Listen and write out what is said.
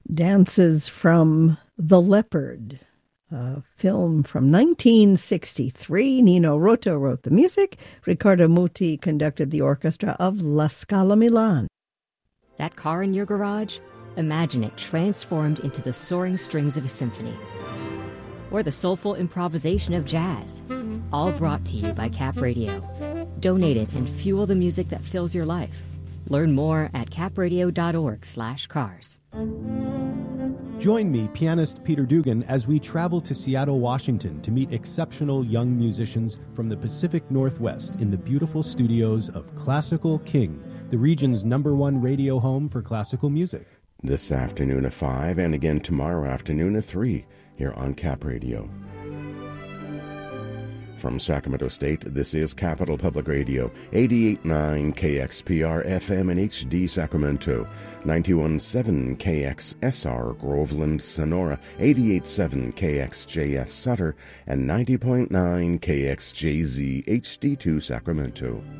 Dances from The Leopard, a film from 1963. Nino Rota wrote the music. Riccardo Muti conducted the orchestra of La Scala Milan. That car in your garage? Imagine it transformed into the soaring strings of a symphony. Or the soulful improvisation of jazz. All brought to you by Cap Radio. Donate it and fuel the music that fills your life. Learn more at capradio.org/cars. Join me, pianist Peter Dugan, as we travel to Seattle, Washington to meet exceptional young musicians from the Pacific Northwest in the beautiful studios of Classical King, the region's #1 radio home for classical music. This afternoon at 5 and again tomorrow afternoon at 3 here on Cap Radio. From Sacramento State, this is Capital Public Radio, 88.9 KXPR FM and HD Sacramento, 91.7 KXSR Groveland, Sonora, 88.7 KXJS Sutter, and 90.9 KXJZ HD2 Sacramento.